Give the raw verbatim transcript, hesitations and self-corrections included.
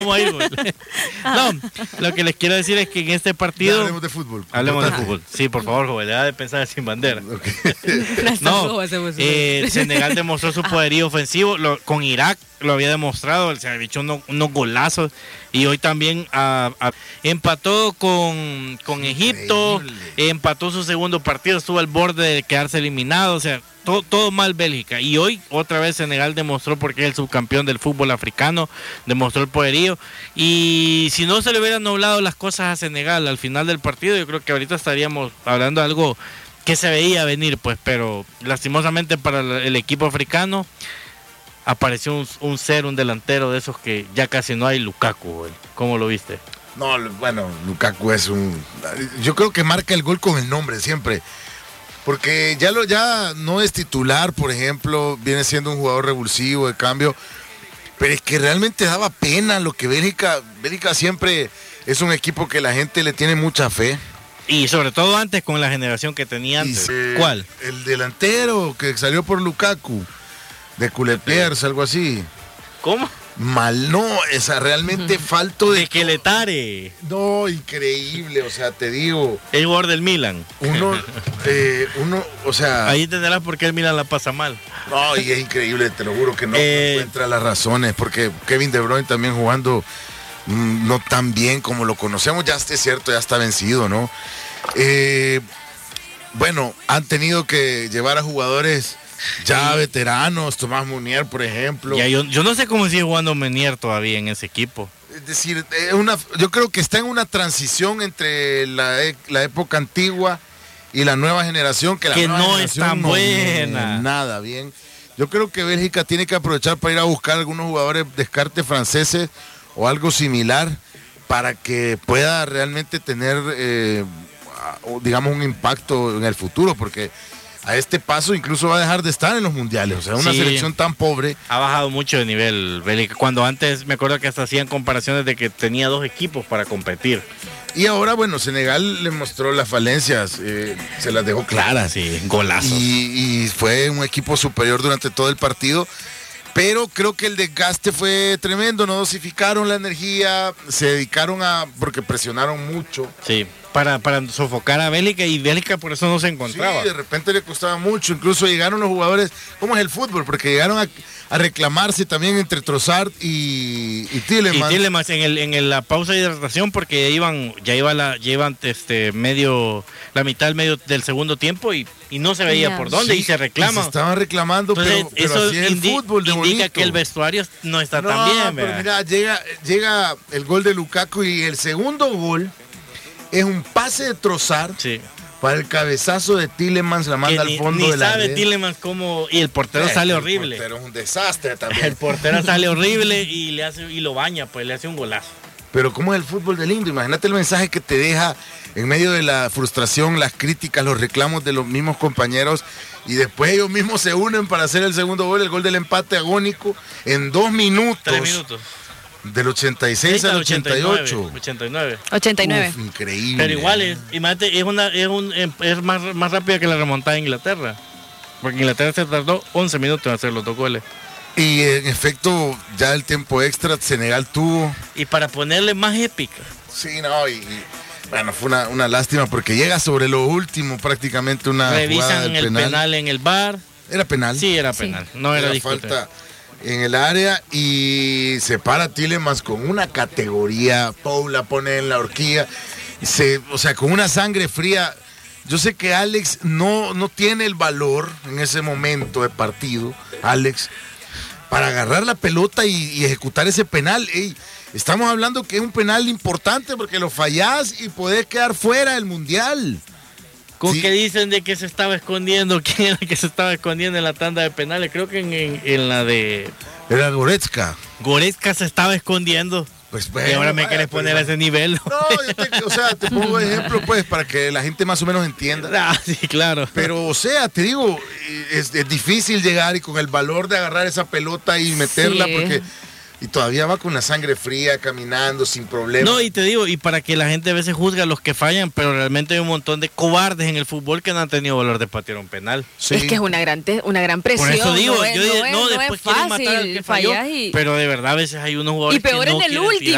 vamos a ir, güey. No, lo que les quiero decir es que en este partido... Ya hablemos de fútbol. Hablemos de fútbol. Sí, por favor, joven, deja de pensar sin bandera. Okay. No, eh, Senegal demostró su poderío ofensivo. Lo, con Irak lo había demostrado. Se había hecho unos, unos golazos. Y hoy también a, a, empató con, con Egipto. Empató su segundo partido. Estuvo al borde de quedarse eliminado. O sea, todo, todo mal Bélgica. Y hoy otra vez Senegal demostró porque es el subcampeón del fútbol africano. Demostró el poderío. Y si no se le hubieran nublado las cosas a Senegal al final del partido, yo creo que ahorita estaríamos hablando de algo que se veía venir, pues, pero lastimosamente para el equipo africano apareció un, un ser, un delantero de esos que ya casi no hay, Lukaku, güey. ¿Cómo lo viste? No, bueno, Lukaku es un... Yo creo que marca el gol con el nombre siempre, porque ya, lo, ya no es titular, por ejemplo, viene siendo un jugador revulsivo de cambio, pero es que realmente daba pena lo que Bélgica, Bélgica siempre es un equipo que la gente le tiene mucha fe. Y sobre todo antes con la generación que tenía antes. Se, ¿Cuál? El delantero que salió por Lukaku, de Culepiers, algo así. ¿Cómo? Mal, no, esa realmente falto de... De Keletare. No, increíble, o sea, te digo... El jugador del Milan. Uno, eh, uno, o sea... Ahí entenderás por qué el Milan la pasa mal. No, y es increíble, te lo juro que no, eh, no encuentra las razones, porque Kevin De Bruyne también jugando mmm, no tan bien como lo conocemos, ya es cierto, ya está vencido, ¿no? Eh, bueno, han tenido que llevar a jugadores... Ya veteranos, Tomás Munier, por ejemplo. Ya, yo, yo no sé cómo sigue jugando Munier todavía en ese equipo. Es decir, es una, yo creo que está en una transición entre la, la época antigua y la nueva generación. Que, la que nueva no es tan no buena. Nada, bien. Yo creo que Bélgica tiene que aprovechar para ir a buscar algunos jugadores descarte franceses o algo similar para que pueda realmente tener, eh, digamos, un impacto en el futuro, porque... A este paso incluso va a dejar de estar en los mundiales. O sea, una sí, selección tan pobre. Ha bajado mucho de nivel Bélgica. Cuando antes me acuerdo que hasta hacían comparaciones de que tenía dos equipos para competir. Y ahora, bueno, Senegal le mostró las falencias, eh, se las dejó claras. Sí, golazos. Y, y fue un equipo superior durante todo el partido. Pero creo que el desgaste fue tremendo, no dosificaron la energía, se dedicaron a, porque presionaron mucho. Sí, para, para sofocar a Bélgica, y Bélgica por eso no se encontraba. Sí, de repente le costaba mucho, incluso llegaron los jugadores, ¿cómo es el fútbol? Porque llegaron a, a reclamarse también entre Trossard y, y Tielemans. Y Tielemans en, el, en el, la pausa de hidratación, porque ya iban, ya iba la, ya iban este, medio, la mitad del medio del segundo tiempo y y no se veía yeah. por dónde, sí, y se reclaman. Se estaban reclamando, entonces, pero, pero eso así es el indi- fútbol de indica bonito. Que el vestuario no está no, tan bien. Pero ¿verdad? mira, llega, llega el gol de Lukaku y el segundo gol es un pase de Trossard sí. para el cabezazo de Tielemans, la manda ni, al fondo ni de la sabe red. Tielemans cómo, y el portero eh, sale el horrible. El portero es un desastre también. El portero sale horrible y le hace y lo baña, pues le hace un golazo. Pero cómo es el fútbol de lindo, imagínate el mensaje que te deja en medio de la frustración, las críticas, los reclamos de los mismos compañeros, y después ellos mismos se unen para hacer el segundo gol, el gol del empate agónico en dos minutos. Tres minutos. Del ochenta y seis al ochenta y ocho. ochenta y nueve. ochenta y nueve. Uf, increíble. Pero igual es, imagínate, es una es un es más, más rápida que la remontada de Inglaterra. Porque Inglaterra se tardó once minutos en hacer los dos goles. Y en efecto, ya el tiempo extra Senegal tuvo. Y para ponerle más épica. Sí, no, y, y bueno, fue una, una lástima porque llega sobre lo último prácticamente una Revisan jugada del el penal. penal en el V A R. ¿Era penal? Sí, era penal. Sí. No era, era discutible. Falta en el área y se para Tielemans con una categoría. Paul la pone en la horquilla. Se, o sea, con una sangre fría. Yo sé que Alex no, no tiene el valor en ese momento de partido, Alex, para agarrar la pelota y, y ejecutar ese penal. Ey, estamos hablando que es un penal importante porque lo fallás y podés quedar fuera del mundial. ¿Con sí. qué dicen de que se estaba escondiendo? ¿Quién era que se estaba escondiendo en la tanda de penales? Creo que en, en, en la de... Era Goretzka. Goretzka se estaba escondiendo. Pues bueno, y ahora me vaya, querés poner bueno. a ese nivel. No, yo te, o sea, te pongo ejemplo pues para que la gente más o menos entienda. Ah, sí, claro. Pero, o sea, te digo, es, es difícil llegar y con el valor de agarrar esa pelota y meterla sí. porque... Y todavía va con la sangre fría, caminando, sin problema. No, y te digo, y para que la gente a veces juzgue a los que fallan, pero realmente hay un montón de cobardes en el fútbol que no han tenido valor de patear un penal. Sí. Es que es una gran, te, una gran presión. Por eso digo, no yo es, digo, no, no, es, después no es quieren matar al que falló, y... pero de verdad a veces hay unos jugadores y peor que no en el último.